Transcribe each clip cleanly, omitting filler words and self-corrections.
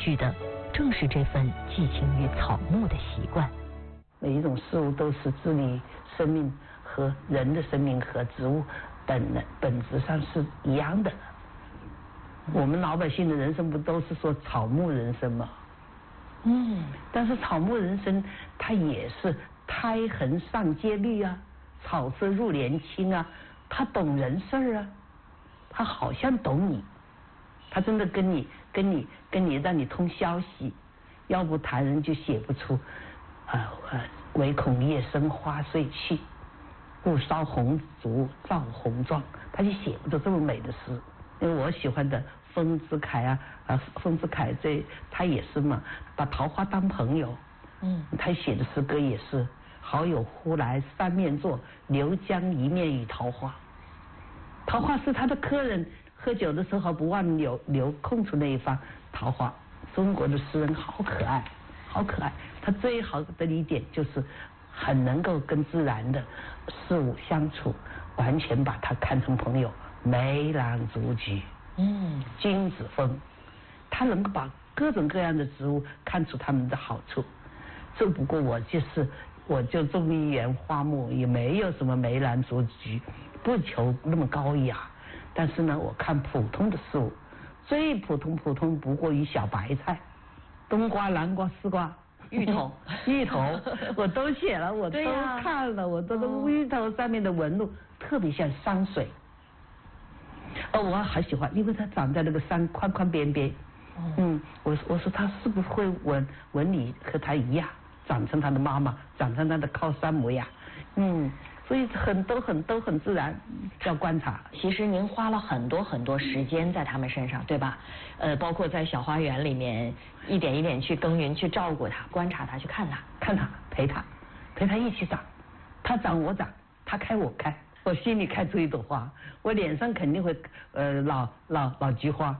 续的正是这份寄情于草木的习惯。 每一种事物都是治理生命和人的生命和植物本质上是一样的。我们老百姓的人生不都是说草木人生吗？但是草木人生它也是胎痕上阶绿啊，草色入帘青啊，他懂人事儿啊，他好像懂你，他真的跟你让你通消息，要不谈人就写不出唯恐夜深花碎去，勿烧红烛照红妆，他就写不出这么美的诗。因为我喜欢的丰子恺丰子恺他也是嘛，把桃花当朋友。他写的诗歌也是好友忽来三面坐，留将一面与桃花。桃花是他的客人，喝酒的时候不忘留空出那一方桃花。中国的诗人好可爱，好可爱。他最好的一点就是很能够跟自然的事物相处，完全把它看成朋友。梅兰竹菊，君子风，他能够把各种各样的植物看出它们的好处。只不过我就种一园花木，也没有什么梅兰竹菊，不求那么高雅。但是呢，我看普通的事物，最普通不过于小白菜，冬瓜、南瓜、丝瓜、芋头，我都写了，我都看了，我都芋头上面的纹路特别像山水。我还喜欢，因为它长在那个山宽边边。我说它是不是会纹理和它一样，长成它的妈妈，长成它的靠山模样。所以都很自然，要观察。 其实您花了很多时间在他们身上，对吧？包括在小花园里面一点一点去耕耘，去照顾它，观察它，去看它， 陪它一起长，它长我长，它开我开。我心里开出一朵花，我脸上肯定会老菊花。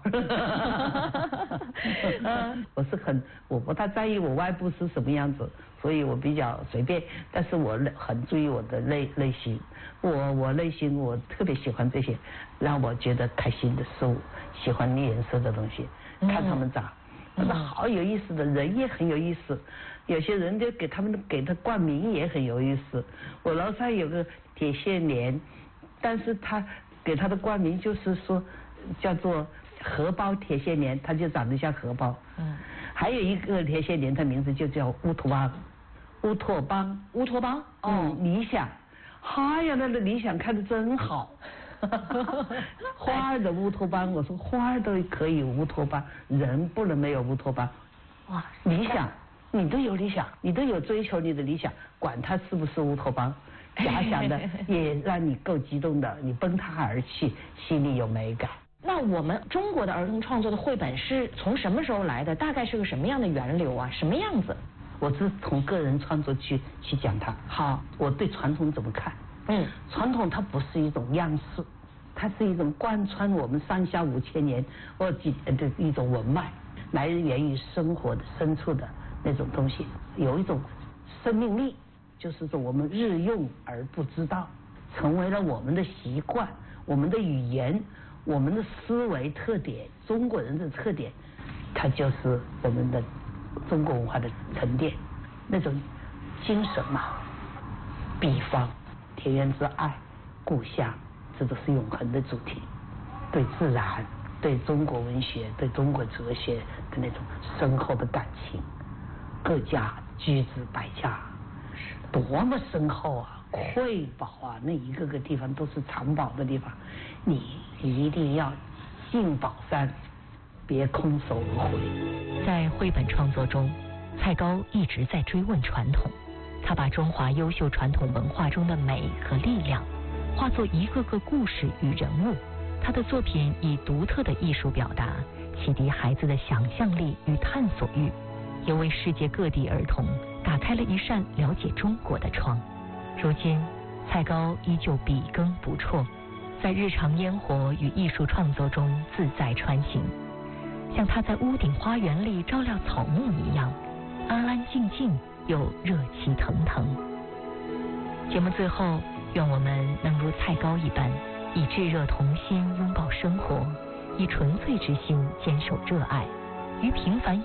我不太在意我外部是什么样子，所以我比较随便，但是我很注意我的类型。我类型我特别喜欢这些让我觉得开心的事物，喜欢颜色的东西，看它们长。那好有意思的，人也很有意思，有些人就给他冠名也很有意思。我楼上有个铁线莲，但是他给他的冠名就是说叫做荷包铁线莲，它就长得像荷包。还有一个铁线莲，它名字就叫乌托邦。理想。哎呀，那个理想看得真好。花儿的乌托邦，我说花儿都可以乌托邦，人不能没有乌托邦。哇，理想，你都有理想，你都有追求你的理想，管它是不是乌托邦，假想的也让你够激动的，你奔它而去，心里有美感。 那我们中国的儿童创作的绘本是从什么时候来的？大概是个什么样的源流啊？什么样子？ 我是从个人创作去讲它。 好， 我对传统怎么看？传统它不是一种样式，它是一种贯穿我们上下5000年的一种文脉，来源于生活的深处的那种东西，有一种生命力，就是说我们日用而不知道，成为了我们的习惯，我们的语言，我们的思维特点，中国人的特点，它就是我们的中国文化的沉淀，那种精神嘛。比方田园之爱、故乡，这都是永恒的主题。对自然、对中国文学、对中国哲学的那种深厚的感情，各家居之百家，多么深厚啊，瑰宝啊，那一个个地方都是藏宝的地方，你一定要进宝山，别空手而回。 在绘本创作中，蔡高一直在追问传统。他把中华优秀传统文化中的美和力量化作一个个故事与人物。他的作品以独特的艺术表达，启迪孩子的想象力与探索欲，也为世界各地儿童打开了一扇了解中国的窗。如今，蔡高依旧笔耕不辍，在日常烟火与艺术创作中自在穿行，像他在屋顶花园里照料草木一样，安安静静又热气腾腾。节目最后，愿我们能如蔡高一般，以炙热童心拥抱生活，以纯粹之心坚守热爱，于平凡